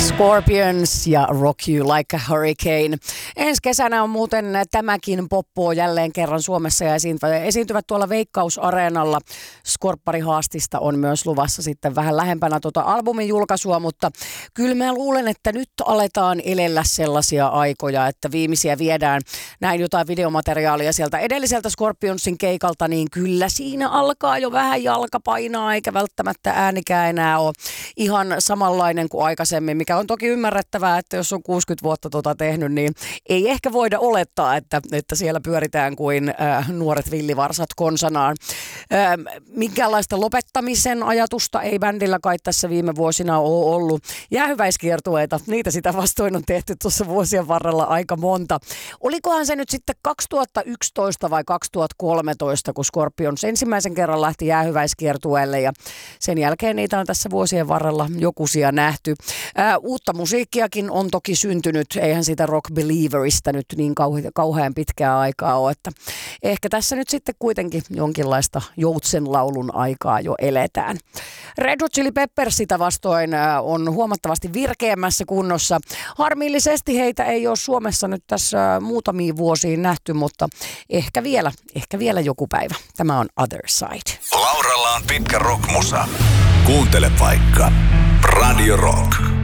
Scorpions ja Rock You Like a Hurricane. Ensi kesänä on muuten tämäkin poppo jälleen kerran Suomessa ja esiintyvät tuolla Veikkaus-areenalla. Skorpparihaastista on myös luvassa sitten vähän lähempänä albumin julkaisua, mutta kyllä mä luulen, että nyt aletaan elellä sellaisia aikoja, että viimeisiä viedään näin jotain videomateriaalia sieltä edelliseltä Scorpionsin keikalta, niin kyllä siinä alkaa jo vähän jalka painaa, eikä välttämättä äänikään enää ole ihan samanlainen kuin aikaisemmin, mikä on toki ymmärrettävää, että jos on 60 vuotta tehnyt, niin ei ehkä voida olettaa, että siellä pyöritään kuin nuoret villivarsat konsanaan. Minkäänlaista lopettamisen ajatusta ei bändillä kai tässä viime vuosina ole ollut. Jäähyväiskiertueita, niitä sitä vastoin on tehty tuossa vuosien varrella aika monta. Olikohan se nyt sitten 2011 vai 2013, kun Scorpions ensimmäisen kerran lähti jäähyväiskiertueelle ja sen jälkeen niitä on tässä vuosien varrella jokusia nähty. Uutta musiikkiakin on toki syntynyt, eihän sitä Rock Believerista nyt niin kauhean pitkää aikaa ole, että ehkä tässä nyt sitten kuitenkin jonkinlaista joutsenlaulun aikaa jo eletään. Red Hot Chili Peppers sitä vastoin on huomattavasti virkeämmässä kunnossa. Harmillisesti heitä ei ole Suomessa nyt tässä muutamiin vuosiin nähty, mutta ehkä vielä joku päivä. Tämä on Other Side. Lauralla on pitkä rockmusa. Kuuntele vaikka Radio Rock.